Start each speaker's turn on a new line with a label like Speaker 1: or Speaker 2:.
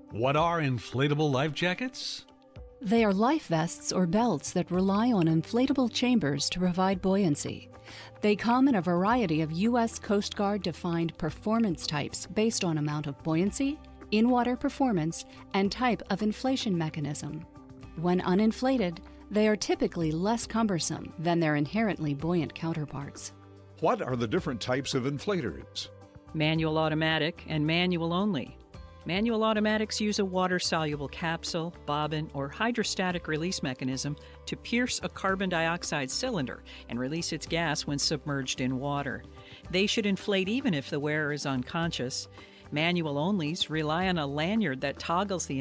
Speaker 1: What are inflatable life jackets?
Speaker 2: They are life vests or belts that rely on inflatable chambers to provide buoyancy. They come in a variety of U.S. Coast Guard defined performance types based on amount of buoyancy, in-water performance, and type of inflation mechanism. When uninflated, they are typically less cumbersome than their inherently buoyant counterparts.
Speaker 3: What are the different types of inflators?
Speaker 4: Manual automatic and manual only. Manual automatics use a water-soluble capsule, bobbin, or hydrostatic release mechanism to pierce a carbon dioxide cylinder and release its gas when submerged in water. They should inflate even if the wearer is unconscious. Manual onlys rely on a lanyard that toggles the